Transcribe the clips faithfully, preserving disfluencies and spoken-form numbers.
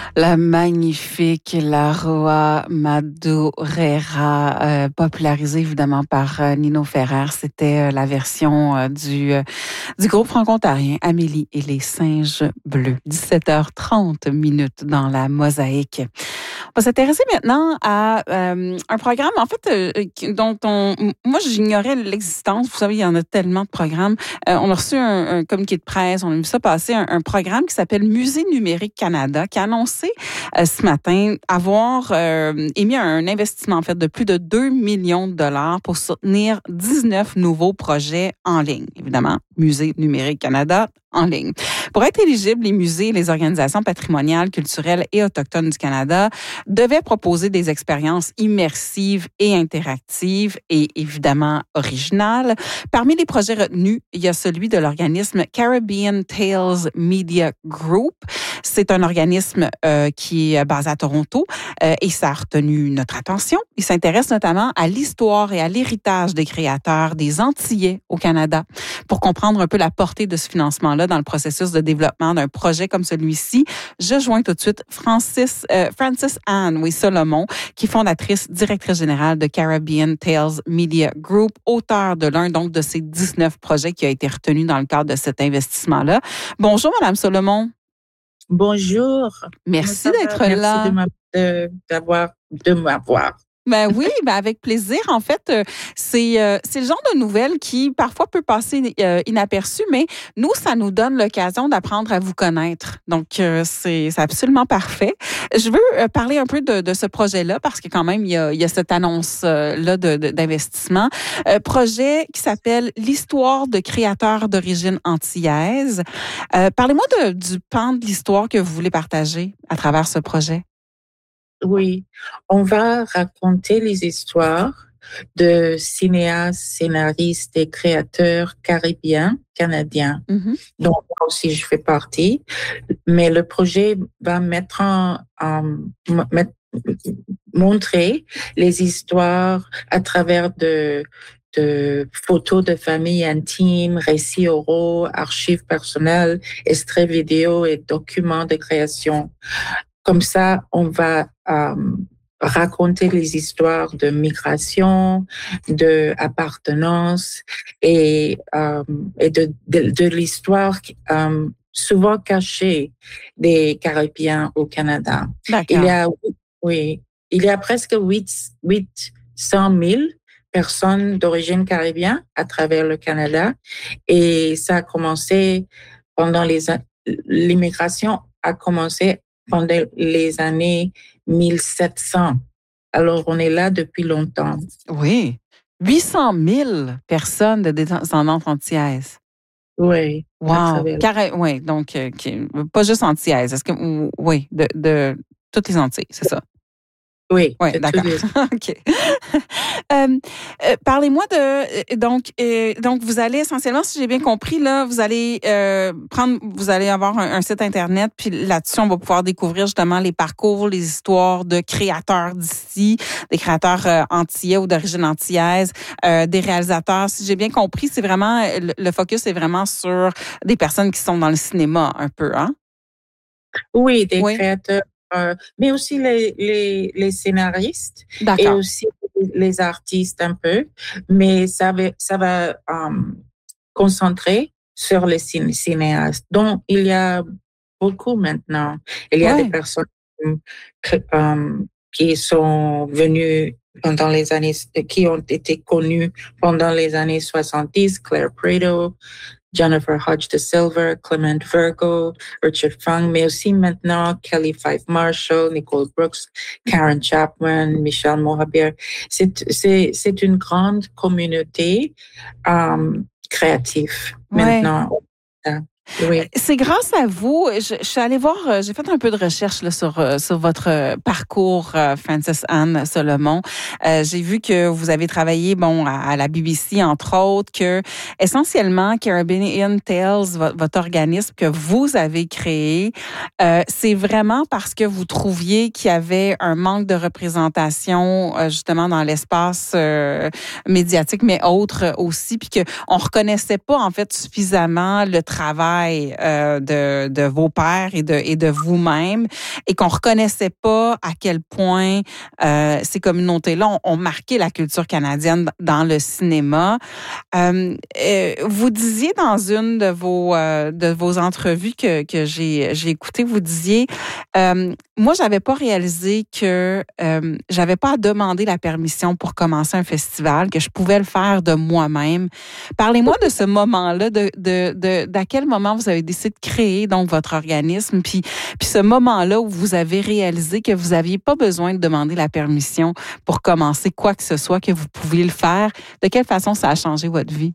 La magnifique Laroa Madureira, euh, popularisée évidemment par euh, Nino Ferrer. C'était euh, la version euh, du, euh, du groupe franco-ontarien Amélie et les singes bleus. dix-sept heures trente minutes dans la mosaïque. On va s'intéresser maintenant à euh, un programme, en fait, euh, dont on, moi, j'ignorais l'existence. Vous savez, il y en a tellement de programmes. Euh, on a reçu un, un communiqué de presse, on a vu ça passer, un, un programme qui s'appelle Musée numérique Canada, qui a annoncé euh, ce matin avoir euh, émis un investissement, en fait, de plus de deux millions de dollars pour soutenir dix-neuf nouveaux projets en ligne. Évidemment, Musée numérique Canada, en ligne. Pour être éligibles, les musées et les organisations patrimoniales, culturelles et autochtones du Canada devaient proposer des expériences immersives et interactives et évidemment originales. Parmi les projets retenus, il y a celui de l'organisme Caribbean Tales Media Group. C'est un organisme euh, qui est basé à Toronto euh, et ça a retenu notre attention. Il s'intéresse notamment à l'histoire et à l'héritage des créateurs des Antillais au Canada. Pour comprendre un peu la portée de ce financement-là dans le processus de développement d'un projet comme celui-ci, je joins tout de suite Francis, euh, Francis Anne oui, Solomon, qui est fondatrice, directrice générale de Caribbean Tales Media Group, auteur de l'un donc de ces dix-neuf projets qui a été retenu dans le cadre de cet investissement-là. Bonjour, Madame Solomon. Bonjour. Merci d'être Merci là. de m'avoir, de, d'avoir, de m'avoir. Ben oui, ben avec plaisir. En fait, euh, c'est euh, c'est le genre de nouvelles qui parfois peut passer euh, inaperçu, mais nous, ça nous donne l'occasion d'apprendre à vous connaître. Donc, euh, c'est c'est absolument parfait. Je veux euh, parler un peu de, de ce projet-là parce que quand même, il y a, il y a cette annonce-là de, de, d'investissement. Euh, projet qui s'appelle l'histoire de créateurs d'origine antillaise. Euh, parlez-moi de, du pan de l'histoire que vous voulez partager à travers ce projet. Oui, on va raconter les histoires de cinéastes, scénaristes et créateurs caribéens, canadiens, mm-hmm. dont moi aussi je fais partie. Mais le projet va mettre en, en mettre, montrer les histoires à travers de de photos de famille intimes, récits oraux, archives personnelles, extraits vidéo et documents de création. Comme ça, on va euh, raconter les histoires de migration, de appartenance et, euh, et de, de, de l'histoire euh, souvent cachée des Caribéens au Canada. D'accord. Il y a, oui, il y a presque huit cent mille personnes d'origine caribéenne à travers le Canada et ça a commencé pendant les l'immigration a commencé pendant les années mille sept cents. Alors, on est là depuis longtemps. Oui. huit cent mille personnes de descendance antillaise. Oui. Wow. Carré, oui, donc, euh, pas juste antillaise. Est-ce que, oui, de, de toutes les Antilles, c'est ça? Oui. Oui, d'accord. Les... OK. euh, euh, parlez-moi de donc euh, donc vous allez essentiellement, si j'ai bien compris là, vous allez euh, prendre, vous allez avoir un, un site internet, puis là-dessus on va pouvoir découvrir justement les parcours, les histoires de créateurs d'ici, des créateurs euh, antillais ou d'origine antillaise, euh, des réalisateurs. Si j'ai bien compris, c'est vraiment le, le focus est vraiment sur des personnes qui sont dans le cinéma un peu, hein? Oui, des oui. créateurs. Euh, mais aussi les, les, les scénaristes D'accord. et aussi les artistes un peu, mais ça va, ça va um, concentrer sur les cinéastes. Donc, il y a beaucoup maintenant. Il y a ouais. des personnes um, qui sont venues pendant les années, qui ont été connues pendant les années soixante-dix, Claire Prado, Jennifer Hodge de Silver, Clement Virgo, Richard Fung, mais aussi maintenant Kelly Fife Marshall, Nicole Brooks, Karen Chapman, Michelle Mohabir. C'est, c'est, c'est une grande communauté um, créative ouais. maintenant. Oui. C'est grâce à vous. Je, je suis allée voir, j'ai fait un peu de recherche là, sur, sur votre parcours, Francis Anne Solomon. Euh, j'ai vu que vous avez travaillé bon, à, à la B B C, entre autres, que essentiellement, Caribbean Tales, votre, votre organisme que vous avez créé, euh, c'est vraiment parce que vous trouviez qu'il y avait un manque de représentation euh, justement dans l'espace euh, médiatique, mais autre aussi, puis qu'on ne reconnaissait pas en fait suffisamment le travail travail euh, de, de vos pères et de, et de vous-même et qu'on reconnaissait pas à quel point euh, ces communautés-là ont, ont marqué la culture canadienne dans le cinéma. Euh, euh, vous disiez dans une de vos euh, de vos entrevues que que j'ai j'ai écouté, vous disiez euh, moi j'avais pas réalisé que euh, j'avais pas à demander la permission pour commencer un festival, que je pouvais le faire de moi-même. Parlez-moi de ce moment-là, de de de d'à quel moment vous avez décidé de créer donc votre organisme, puis puis ce moment-là où vous avez réalisé que vous aviez pas besoin de demander la permission pour commencer quoi que ce soit, que vous pouviez le faire. De quelle façon ça a changé votre vie?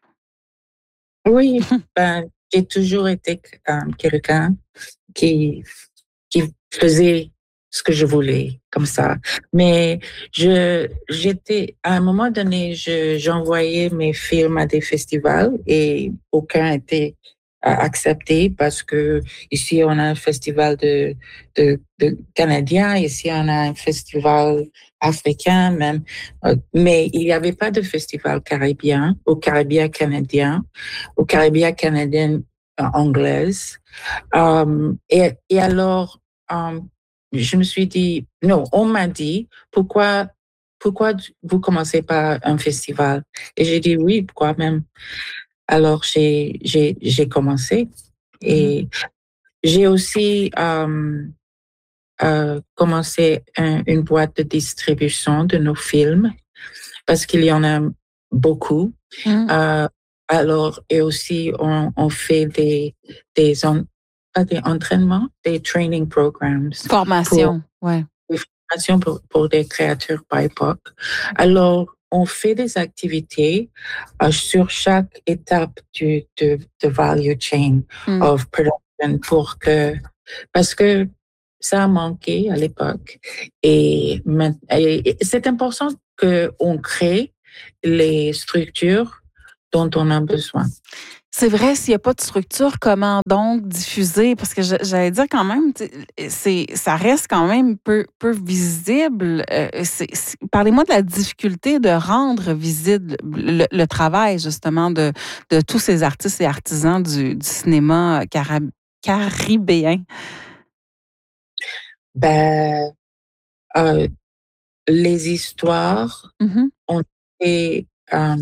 Oui, ben, j'ai toujours été euh, quelqu'un qui, qui faisait ce que je voulais, comme ça. Mais je, j'étais, à un moment donné, je, j'envoyais mes films à des festivals et aucun était accepté parce que ici on a un festival de, de, de Canadiens, ici on a un festival africain même, mais il n'y avait pas de festival caribéen, au Caribéen canadien, au Caribéen canadien euh, anglaise. Um, et, et alors, um, je me suis dit, non, on m'a dit, pourquoi, pourquoi vous commencez pas un festival? Et j'ai dit oui, pourquoi même? Alors, j'ai, j'ai, j'ai commencé et mm-hmm. j'ai aussi euh, euh, commencé un, une boîte de distribution de nos films parce qu'il y en a beaucoup. Mm. Euh, alors, et aussi, on, on fait des, des, en, pas des entraînements, des training programs. Formation, pour, ouais. Des formations pour, pour des créateurs B I P O C. Alors, on fait des activités euh, sur chaque étape du de, de value chain mm. of production pour que, parce que ça a manqué à l'époque et, et, et c'est important qu'on crée les structures dont on a besoin. C'est vrai, s'il n'y a pas de structure, comment donc diffuser? Parce que j'allais dire quand même, c'est, ça reste quand même peu, peu visible. Euh, c'est, c'est, parlez-moi de la difficulté de rendre visible le, le travail, justement, de, de tous ces artistes et artisans du, du cinéma carab- caribéen. Ben, euh, les histoires mm-hmm. ont été... Euh,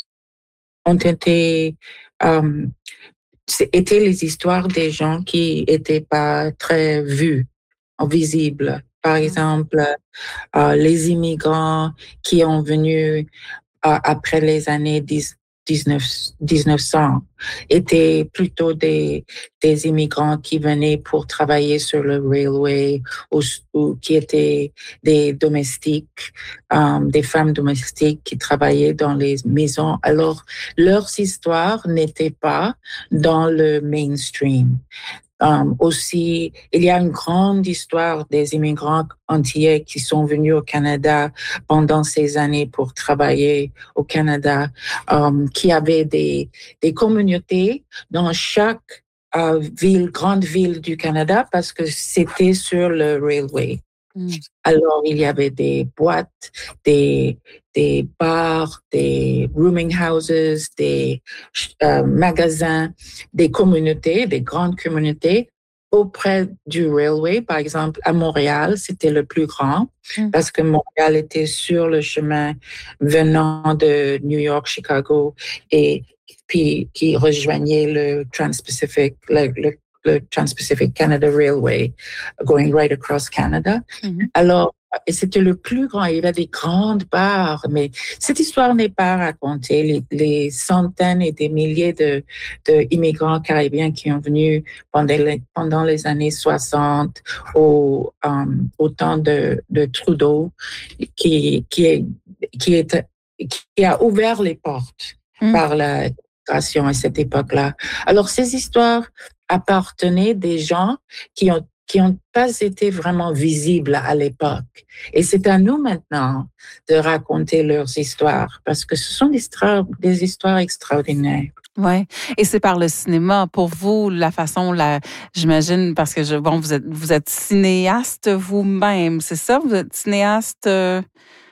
ont été... Euh, étaient les histoires des gens qui étaient pas très vus, visibles. Par exemple, euh, les immigrants qui ont venu euh, après les années dix, dix-neuf, dix-neuf cents étaient plutôt des, des immigrants qui venaient pour travailler sur le railway ou, ou qui étaient des domestiques, um, des femmes domestiques qui travaillaient dans les maisons. Alors, leurs histoires n'étaient pas dans le mainstream. Um, aussi, il y a une grande histoire des immigrants antillais qui sont venus au Canada pendant ces années pour travailler au Canada, um, qui avaient des, des communautés dans chaque uh, ville, grande ville du Canada parce que c'était sur le railway. Mm. Alors, il y avait des boîtes, des, des bars, des rooming houses, des euh, magasins, des communautés, des grandes communautés auprès du railway. Par exemple, à Montréal, c'était le plus grand mm. parce que Montréal était sur le chemin venant de New York, Chicago et puis qui rejoignait le Trans-Pacific, le, le le Trans-Pacific Canada Railway, going right across Canada. Mm-hmm. Alors, et c'était le plus grand. Il y avait des grandes bars, mais cette histoire n'est pas racontée. Les, les centaines et des milliers de, de immigrants caribéens qui ont venu pendant les, pendant les années soixante au, um, au temps de, de Trudeau, qui, qui, est, qui, est, qui a ouvert les portes mm. par la migration à cette époque-là. Alors, ces histoires appartenaient des gens qui ont qui n'ont pas été vraiment visibles à l'époque. Et c'est à nous maintenant de raconter leurs histoires, parce que ce sont des histoires, des histoires extraordinaires. Oui, et c'est par le cinéma. Pour vous, la façon, la, j'imagine, parce que je, bon, vous êtes, vous êtes cinéaste vous-même, c'est ça? Vous êtes cinéaste... Euh...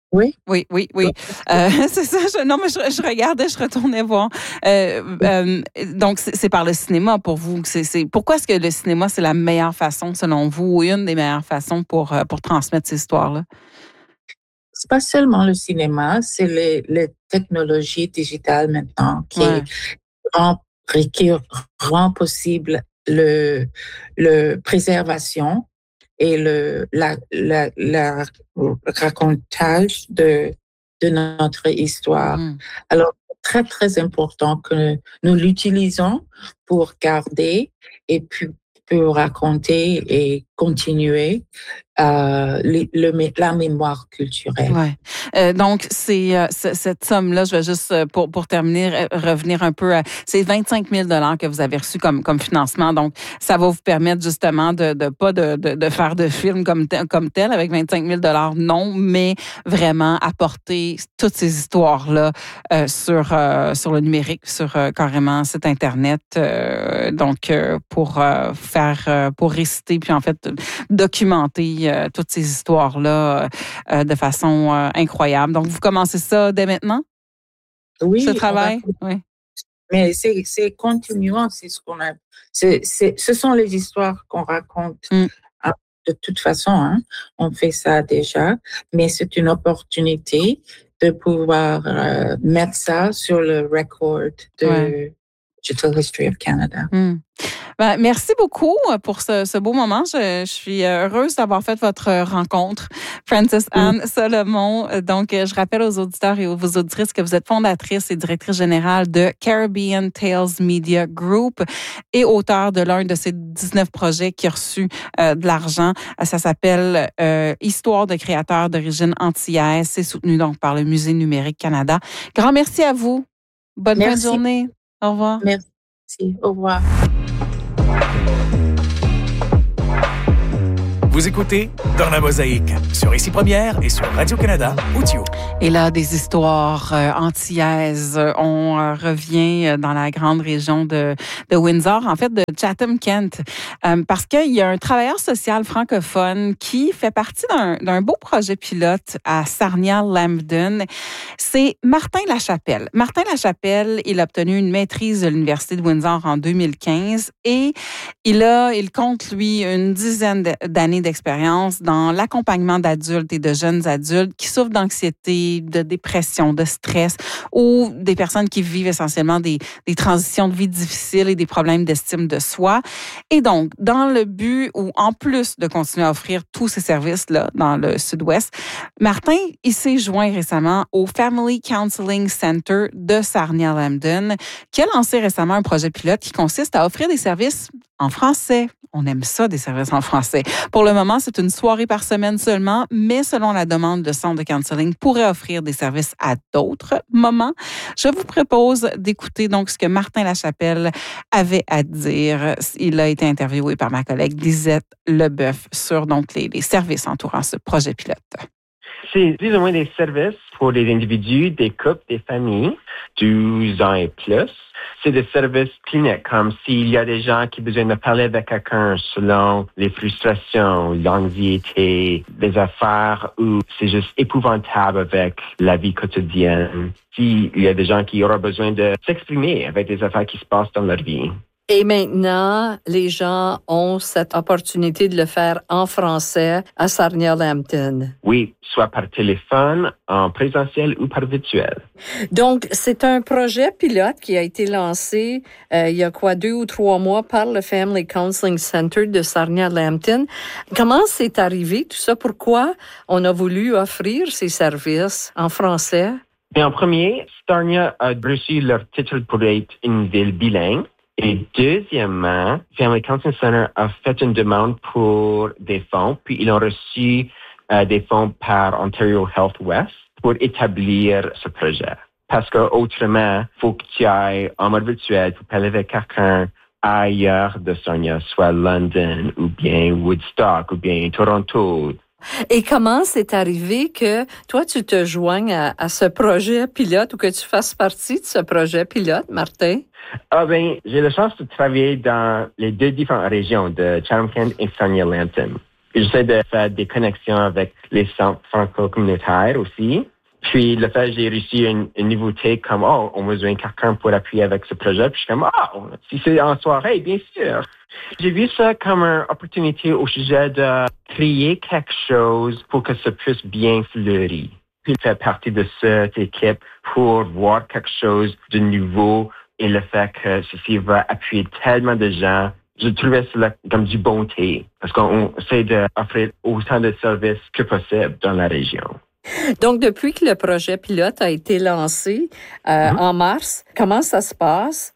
Oui. Oui, oui, oui. Euh, c'est ça. Je, non, mais je, je regardais, je retournais voir. Euh, euh, donc, c'est, c'est par le cinéma pour vous. C'est, c'est, pourquoi est-ce que le cinéma, c'est la meilleure façon, selon vous, ou une des meilleures façons pour, pour transmettre ces histoires-là? C'est pas seulement le cinéma, c'est les, les technologies digitales maintenant qui Ouais. rend, qui rend possible le, le préservation et le, la, la, la racontage de, de notre histoire. Mm-hmm. Alors, très, très important que nous l'utilisons pour garder et puis pour raconter et continuer euh, le, le, la mémoire culturelle. Ouais. Euh, donc, c'est, euh, c'est cette somme-là, je vais juste, euh, pour, pour terminer, revenir un peu à, c'est vingt-cinq mille dollars que vous avez reçu comme, comme financement. Donc, ça va vous permettre justement de, de pas de, de, de faire de films comme, te, comme tel avec vingt-cinq mille dollars, non, mais vraiment apporter toutes ces histoires-là euh, sur, euh, sur le numérique, sur euh, carrément site Internet. Euh, donc, euh, pour euh, faire, euh, pour réciter, puis en fait, documenter euh, toutes ces histoires-là euh, de façon euh, incroyable. Donc, vous commencez ça dès maintenant? Oui. Ce travail? Va... Oui. Mais c'est, c'est continuant, c'est ce qu'on a. C'est, c'est, ce sont les histoires qu'on raconte. Mm. De toute façon, hein, on fait ça déjà, mais c'est une opportunité de pouvoir euh, mettre ça sur le record de ouais. Digital History of Canada. Mm. Ben, merci beaucoup pour ce, ce beau moment. Je, je suis heureuse d'avoir fait votre rencontre, Frances Anne mm. Solomon. Donc, je rappelle aux auditeurs et aux auditrices que vous êtes fondatrice et directrice générale de Caribbean Tales Media Group et auteure de l'un de ces dix-neuf projets qui a reçu euh, de l'argent. Ça s'appelle euh, Histoire de créateurs d'origine antillaise. C'est soutenu donc par le Musée numérique Canada. Grand merci à vous. Bonne merci. fin de journée. Au revoir. Merci. Au revoir. Vous écoutez Dans la Mosaïque sur Ici Première et sur Radio-Canada Audio. Et là, des histoires euh, antillaises. On euh, revient dans la grande région de, de Windsor, en fait de Chatham-Kent, euh, parce qu'il y a un travailleur social francophone qui fait partie d'un, d'un beau projet pilote à Sarnia-Lambton. C'est Martin Lachapelle. Martin Lachapelle, il a obtenu une maîtrise de l'Université de Windsor en deux mille quinze et il a, il compte, lui, une dizaine d'années d'expérience dans l'accompagnement d'adultes et de jeunes adultes qui souffrent d'anxiété, de dépression, de stress ou des personnes qui vivent essentiellement des, des transitions de vie difficiles et des problèmes d'estime de soi. Et donc, dans le but où, en plus de continuer à offrir tous ces services-là dans le Sud-Ouest, Martin, il s'est joint récemment au Family Counseling Center de Sarnia-Lambton qui a lancé récemment un projet pilote qui consiste à offrir des services en français. On aime ça, des services en français. Pour le moment, c'est une soirée par semaine seulement, mais selon la demande, le centre de counseling pourrait offrir des services à d'autres moments. Je vous propose d'écouter donc ce que Martin Lachapelle avait à dire. Il a été interviewé par ma collègue Lisette Leboeuf sur donc les, les services entourant ce projet pilote. C'est plus ou moins des services pour des individus, des couples, des familles, douze ans et plus. C'est des services cliniques, comme s'il y a des gens qui ont besoin de parler avec quelqu'un selon les frustrations, l'anxiété, les affaires où c'est juste épouvantable avec la vie quotidienne. S'il y a des gens qui auront besoin de s'exprimer avec des affaires qui se passent dans leur vie. Et maintenant, les gens ont cette opportunité de le faire en français à Sarnia-Lambton. Oui, soit par téléphone, en présentiel ou par virtuel. Donc, c'est un projet pilote qui a été lancé euh, il y a quoi, deux ou trois mois par le Family Counseling Center de Sarnia-Lambton. Comment c'est arrivé tout ça? Pourquoi on a voulu offrir ces services en français? Bien, en premier, Sarnia a reçu leur titre pour être une ville bilingue. Et deuxièmement, Family Counseling Center a fait une demande pour des fonds, puis ils ont reçu euh, des fonds par Ontario Health West pour établir ce projet. Parce qu'autrement, il faut que tu ailles en mode virtuel pour parler avec quelqu'un ailleurs de Sarnia, soit London ou bien Woodstock ou bien Toronto. Et comment c'est arrivé que toi, tu te joignes à, à ce projet pilote ou que tu fasses partie de ce projet pilote, Martin? Ah ben, j'ai la chance de travailler dans les deux différentes régions de Chatham-Kent et Sarnia-Lambton. J'essaie de faire des connexions avec les centres franco-communautaires aussi. Puis le fait, j'ai réussi une, une nouveauté comme, oh, on a besoin de quelqu'un pour appuyer avec ce projet. Puis je suis comme, oh, si c'est en soirée, bien sûr. J'ai vu ça comme une opportunité au sujet de créer quelque chose pour que ça puisse bien fleurir. Puis faire partie de cette équipe pour voir quelque chose de nouveau et le fait que ceci va appuyer tellement de gens. Je trouvais cela comme du bonté parce qu'on essaie d'offrir autant de services que possible dans la région. Donc, depuis que le projet pilote a été lancé euh, mm-hmm. en mars, comment ça se passe?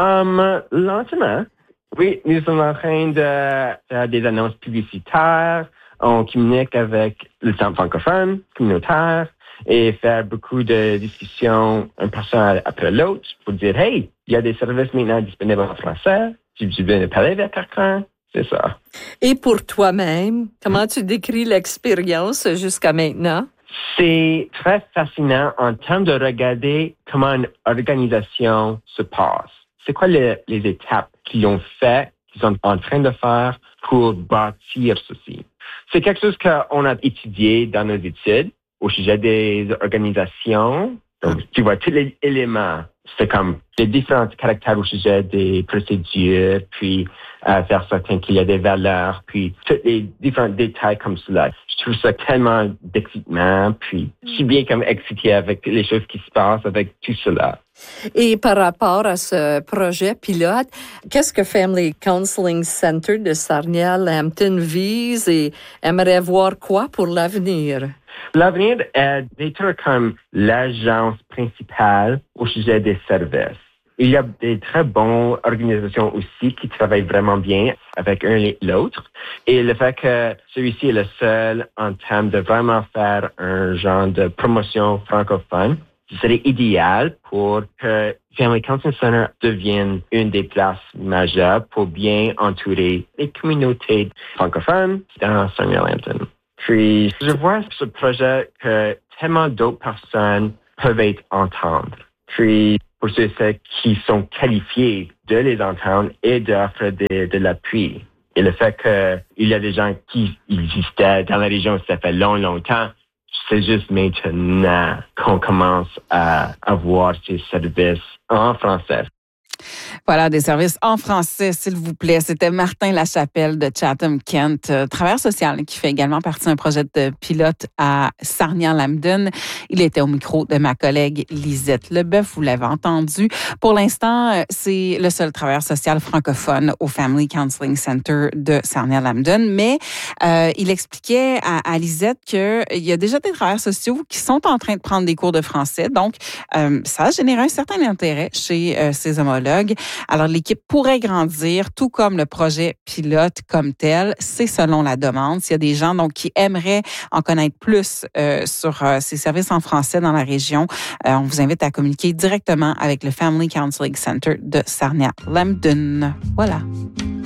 Um, lentement. Oui, nous sommes en train de faire des annonces publicitaires. On communique avec le centre francophone communautaire et faire beaucoup de discussions un personne après l'autre pour dire, hey, il y a des services maintenant disponibles en français. Tu, tu viens de parler avec quelqu'un. C'est ça. Et pour toi-même, comment tu décris l'expérience jusqu'à maintenant? C'est très fascinant en termes de regarder comment une organisation se passe. C'est quoi les, les étapes qu'ils ont fait, qu'ils sont en train de faire pour bâtir ceci? C'est quelque chose qu'on a étudié dans nos études au sujet des organisations. Donc, tu vois, tous les éléments. C'est comme les différents caractères au sujet des procédures, puis euh, faire certain qu'il y a des valeurs, puis tous les différents détails comme cela. Je trouve ça tellement d'excitement, puis je suis bien comme excité avec les choses qui se passent avec tout cela. Et par rapport à ce projet pilote, qu'est-ce que Family Counseling Center de Sarnia-Lambton vise et aimerait voir quoi pour l'avenir? L'avenir est d'être comme l'agence principale au sujet des services. Il y a des très bonnes organisations aussi qui travaillent vraiment bien avec un et l'autre. Et le fait que celui-ci est le seul en termes de vraiment faire un genre de promotion francophone, ce serait idéal pour que Family Counseling Center devienne une des places majeures pour bien entourer les communautés francophones dans Sarnia-Lambton. Puis, je vois ce projet que tellement d'autres personnes peuvent être entendre. Puis, pour ceux qui sont qualifiés de les entendre et d'offrir de, de l'appui. Et le fait qu'il y a des gens qui existaient dans la région, ça fait long, longtemps, c'est juste maintenant qu'on commence à avoir ces services en français. Voilà, des services en français, s'il vous plaît. C'était Martin Lachapelle de Chatham-Kent, euh, travailleur social, qui fait également partie d'un projet de pilote à Sarnia-Lambton. Il était au micro de ma collègue Lisette Leboeuf, vous l'avez entendu. Pour l'instant, c'est le seul travailleur social francophone au Family Counseling Center de Sarnia-Lambton, mais euh, il expliquait à, à Lisette qu'il y a déjà des travailleurs sociaux qui sont en train de prendre des cours de français, donc euh, ça a généré un certain intérêt chez euh, ses homologues. Alors, l'équipe pourrait grandir, tout comme le projet pilote comme tel. C'est selon la demande. S'il y a des gens donc qui aimeraient en connaître plus euh, sur euh, ces services en français dans la région, euh, on vous invite à communiquer directement avec le Family Counseling Center de Sarnia-Lambton. Voilà.